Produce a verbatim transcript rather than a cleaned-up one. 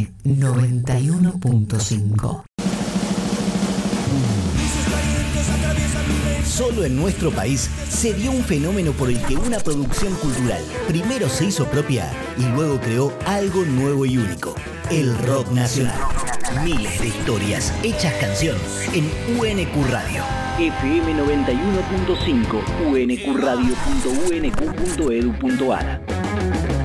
eme noventa y uno punto cinco. Solo en nuestro país se dio un fenómeno por el que una producción cultural primero se hizo propia y luego creó algo nuevo y único: el rock nacional. Miles de historias hechas canción en U N Q Radio. F M noventa y uno punto cinco, u n q radio punto u n q punto e d u punto a r.